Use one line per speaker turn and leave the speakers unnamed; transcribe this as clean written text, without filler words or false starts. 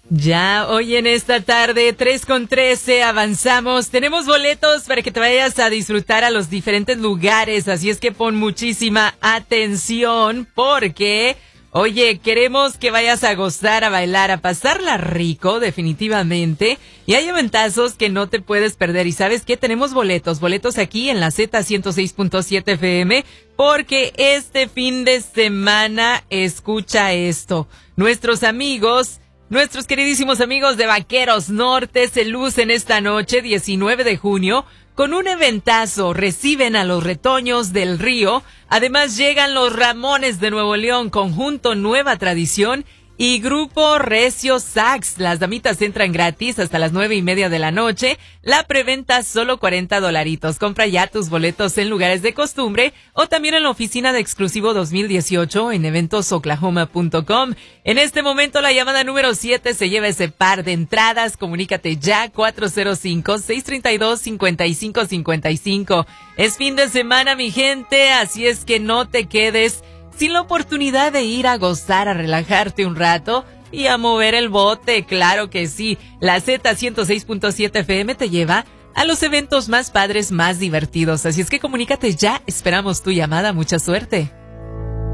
Ya, hoy en esta tarde, 3:13, avanzamos. Tenemos boletos para que te vayas a disfrutar a los diferentes lugares, así es que pon muchísima atención porque, oye, queremos que vayas a gozar, a bailar, a pasarla rico, definitivamente. Y hay eventazos que no te puedes perder. ¿Y sabes qué? Tenemos boletos aquí en la Z106.7 FM, porque este fin de semana, escucha esto, Nuestros queridísimos amigos de Vaqueros Norte se lucen esta noche, 19 de junio, con un eventazo. Reciben a los Retoños del Río. Además llegan los Ramones de Nuevo León, conjunto Nueva Tradición y Grupo Recio Sax. Las damitas entran gratis hasta las 9:30 de la noche. La preventa solo $40. Compra ya tus boletos en lugares de costumbre o también en la oficina de Exclusivo 2018 en eventosoklahoma.com. En este momento la llamada número 7 se lleva ese par de entradas. Comunícate ya, 405-632-5555. Es fin de semana, mi gente, así es que no te quedes sin la oportunidad de ir a gozar, a relajarte un rato y a mover el bote. Claro que sí, la Z106.7 FM te lleva a los eventos más padres, más divertidos. Así es que comunícate ya, esperamos tu llamada, mucha suerte.